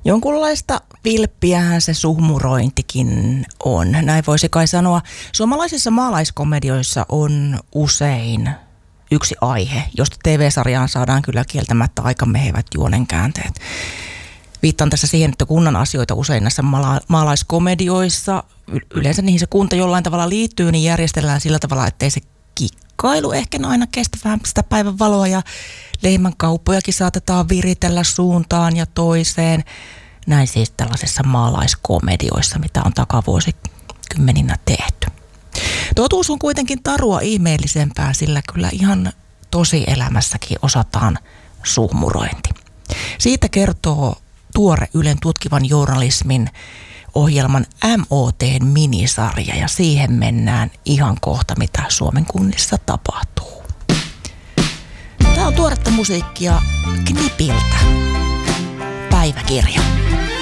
Jonkunlaista vilppiähän se suhmurointikin on. Näin voisi kai sanoa. Suomalaisissa maalaiskomedioissa on usein yksi aihe, josta TV-sarjaan saadaan kyllä kieltämättä aika mehevät juonenkäänteet. Viittaan tässä siihen, että kunnan asioita usein näissä maalaiskomedioissa, yleensä niihin se kunta jollain tavalla liittyy, niin järjestellään sillä tavalla, ettei se kikkailu ehkä aina kestä vähän sitä päivän valoa ja lehmänkauppojakin saatetaan viritellä suuntaan ja toiseen. Näin siis tällaisissa maalaiskomedioissa, mitä on takavuosikymmeninä tehty. Totuus on kuitenkin tarua ihmeellisempää, sillä kyllä ihan tosielämässäkin osataan suhmurointi. Siitä kertoo tuore Ylen tutkivan journalismin ohjelman MOT:n minisarja ja siihen mennään ihan kohta, mitä Suomen kunnissa tapahtuu. Tämä on tuoretta musiikkia Knipiltä. Päiväkirja.